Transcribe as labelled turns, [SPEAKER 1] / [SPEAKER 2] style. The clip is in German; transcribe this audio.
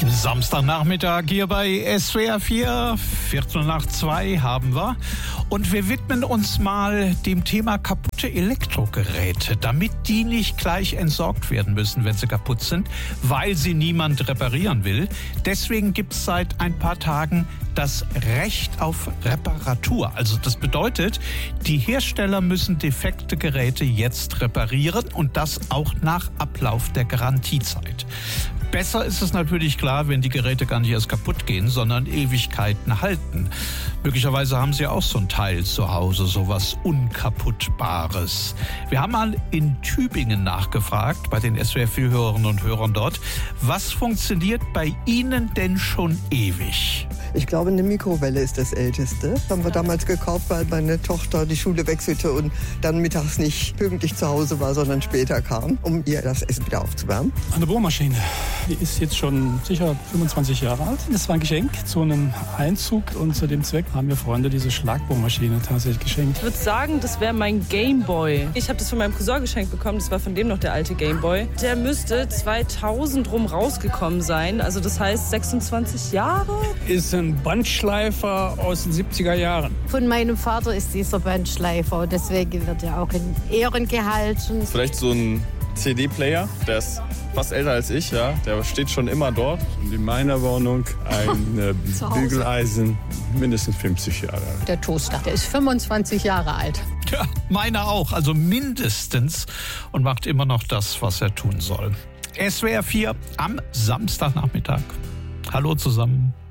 [SPEAKER 1] Samstagnachmittag hier bei SWR 4, 2:15 haben wir. Und wir widmen uns mal dem Thema kaputte Elektrogeräte, damit die nicht gleich entsorgt werden müssen, wenn sie kaputt sind, weil sie niemand reparieren will. Deswegen gibt es seit ein paar Tagen das Recht auf Reparatur. Also das bedeutet, die Hersteller müssen defekte Geräte jetzt reparieren und das auch nach Ablauf der Garantiezeit. Besser ist es natürlich klar, wenn die Geräte gar nicht erst kaputt gehen, sondern Ewigkeiten halten. Möglicherweise haben Sie auch so ein Teil zu Hause, sowas Unkaputtbares. Wir haben mal in Tübingen nachgefragt, bei den SWR4-Hörerinnen und Hörern dort, was funktioniert bei Ihnen denn schon ewig?
[SPEAKER 2] Ich glaube, eine Mikrowelle ist das Älteste. Das haben wir damals gekauft, weil meine Tochter die Schule wechselte und dann mittags nicht pünktlich zu Hause war, sondern später kam, um ihr das Essen wieder aufzuwärmen.
[SPEAKER 3] Eine Bohrmaschine. Die ist jetzt schon sicher 25 Jahre alt. Das war ein Geschenk zu einem Einzug und zu dem Zweck haben mir Freunde diese Schlagbohrmaschine tatsächlich geschenkt.
[SPEAKER 4] Ich würde sagen, das wäre mein Gameboy. Ich habe das von meinem Cousin geschenkt bekommen, das war von dem noch der alte Gameboy. Der müsste 2000 rum rausgekommen sein, also das heißt 26 Jahre.
[SPEAKER 3] Ist ein Bandschleifer aus den 70er Jahren.
[SPEAKER 5] Von meinem Vater ist dieser Bandschleifer, deswegen wird er auch in Ehren gehalten.
[SPEAKER 6] Vielleicht so ein CD-Player, der ist fast älter als ich, ja. Der steht schon immer dort.
[SPEAKER 7] Und in meiner Wohnung ein Bügeleisen, mindestens 50 Jahre alt.
[SPEAKER 5] Der Toaster, der ist 25 Jahre alt.
[SPEAKER 1] Ja, meiner auch, also mindestens, und macht immer noch das, was er tun soll. SWR 4 am Samstagnachmittag. Hallo zusammen.